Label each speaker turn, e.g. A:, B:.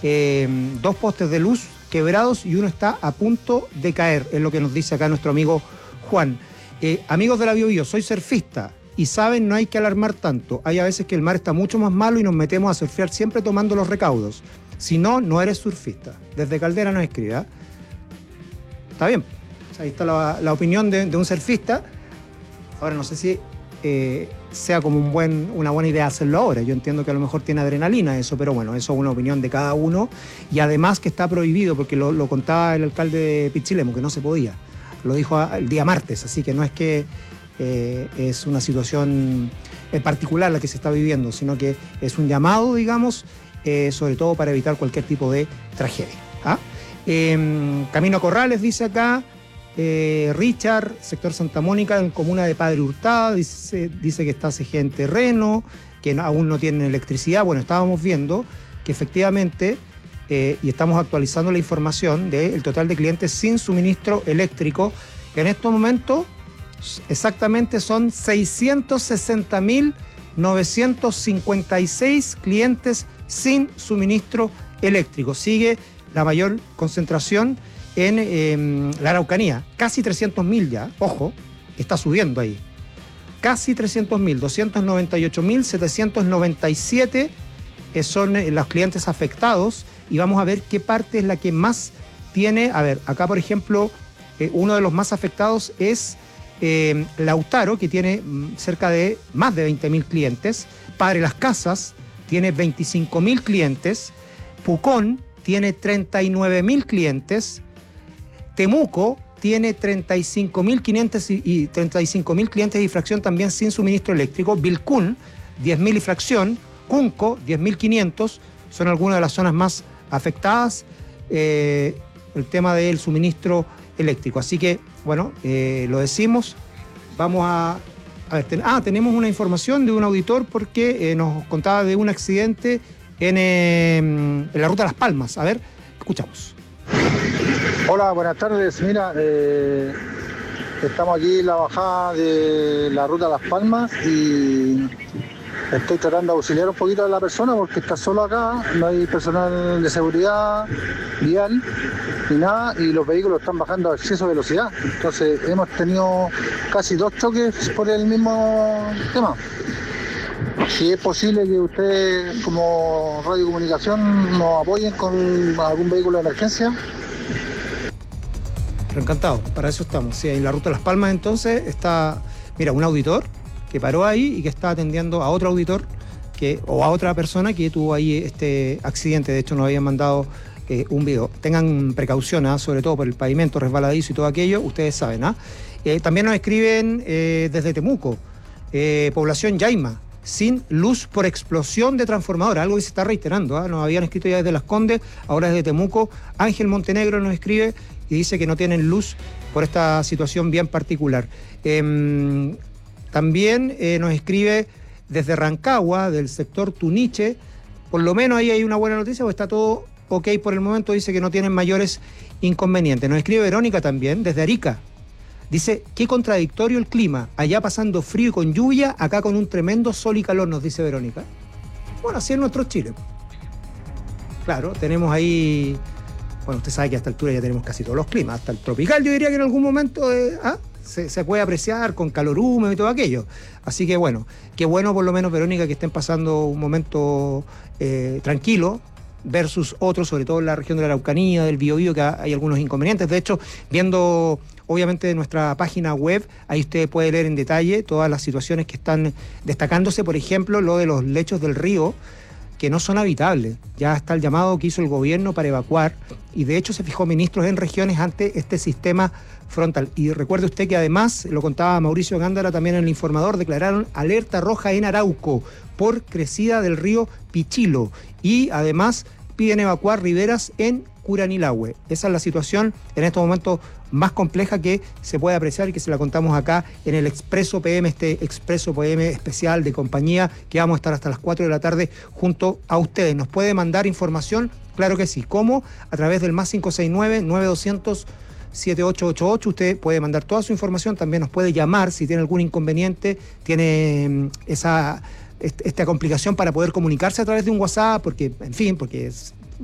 A: 2 postes de luz quebrados y uno está a punto de caer, es lo que nos dice acá nuestro amigo Juan. Amigos de la Biobío, soy surfista y saben, no hay que alarmar tanto. Hay a veces que el mar está mucho más malo y nos metemos a surfear siempre tomando los recaudos. Si no, no eres surfista. Desde Caldera nos escribe, ¿eh? Está bien. Ahí está la opinión de un surfista. Ahora no sé si sea como una buena idea hacerlo ahora. Yo entiendo que a lo mejor tiene adrenalina eso, pero bueno, eso es una opinión de cada uno. Y además que está prohibido, porque lo contaba el alcalde de Pichilemu, que no se podía. Lo dijo el día martes, así que no es que es una situación particular la que se está viviendo, sino que es un llamado, digamos, sobre todo para evitar cualquier tipo de tragedia. ¿Ah? Camino a Corrales, dice acá, Richard, sector Santa Mónica, en comuna de Padre Hurtado, dice que está CG en terreno, que aún no tienen electricidad. Bueno, estábamos viendo que efectivamente, y estamos actualizando la información del total de clientes sin suministro eléctrico, que en estos momentos exactamente son 660.956 clientes sin suministro eléctrico. Sigue la mayor concentración en la Araucanía, casi 300.000 ya, ojo, está subiendo ahí. Casi 300.000, 298.797 son los clientes afectados, y vamos a ver qué parte es la que más tiene. A ver, acá por ejemplo, uno de los más afectados es Lautaro, que tiene cerca de más de 20.000 clientes. Padre Las Casas tiene 25.000 clientes. Pucón tiene 39.000 clientes. Temuco tiene 35.500 y 35.000 clientes y fracción también sin suministro eléctrico. Vilcún, 10.000 y fracción. Cunco, 10.500. Son algunas de las zonas más afectadas, el tema del suministro eléctrico. Así que, bueno, lo decimos. Vamos a ver, tenemos una información de un auditor porque nos contaba de un accidente en la ruta Las Palmas. A ver, escuchamos.
B: Hola, buenas tardes. Mira, estamos aquí en la bajada de la ruta Las Palmas y estoy tratando de auxiliar un poquito a la persona porque está solo acá, no hay personal de seguridad vial ni nada, y los vehículos están bajando a exceso de velocidad. Entonces hemos tenido casi 2 choques por el mismo tema. Si es posible que ustedes como radiocomunicación nos apoyen con algún vehículo de emergencia.
A: Pero encantado, para eso estamos. Sí, en la ruta Las Palmas entonces está, mira, un auditor que paró ahí y que está atendiendo a otro auditor o a otra persona que tuvo ahí este accidente. De hecho, nos habían mandado un video. Tengan precaución, sobre todo por el pavimento resbaladizo y todo aquello, ustedes saben. También nos escriben desde Temuco, población Yaima, sin luz por explosión de transformadora, algo que se está reiterando. Nos habían escrito ya desde Las Condes, ahora desde Temuco. Ángel Montenegro nos escribe y dice que no tienen luz por esta situación bien particular. También nos escribe desde Rancagua, del sector Tuniche. Por lo menos ahí hay una buena noticia, porque está todo ok por el momento. Dice que no tienen mayores inconvenientes. Nos escribe Verónica también, desde Arica. Dice, qué contradictorio el clima. Allá pasando frío y con lluvia, acá con un tremendo sol y calor, nos dice Verónica. Bueno, así es nuestro Chile. Claro, tenemos ahí... Bueno, usted sabe que a esta altura ya tenemos casi todos los climas. Hasta el tropical, yo diría que en algún momento... Se puede apreciar con calor húmedo y todo aquello. Así que bueno, qué bueno por lo menos, Verónica, que estén pasando un momento tranquilo versus otros, sobre todo en la región de la Araucanía, del Biobío, que hay algunos inconvenientes. De hecho, viendo obviamente nuestra página web, ahí usted puede leer en detalle todas las situaciones que están destacándose. Por ejemplo, lo de los lechos del río, que no son habitables. Ya está el llamado que hizo el gobierno para evacuar, y de hecho se fijó ministros en regiones ante este sistema frontal. Y recuerde usted que además, lo contaba Mauricio Gándara también en El Informador, declararon alerta roja en Arauco por crecida del río Pichilo, y además piden evacuar riberas en Curanilahue. Esa es la situación en estos momentos más compleja que se puede apreciar y que se la contamos acá en el Expreso PM, este Expreso PM especial de compañía, que vamos a estar hasta las 4 de la tarde junto a ustedes. ¿Nos puede mandar información? Claro que sí. ¿Cómo? A través del más 569-9200-7888. Usted puede mandar toda su información. También nos puede llamar si tiene algún inconveniente, tiene esta complicación para poder comunicarse a través de un WhatsApp, porque, en fin, porque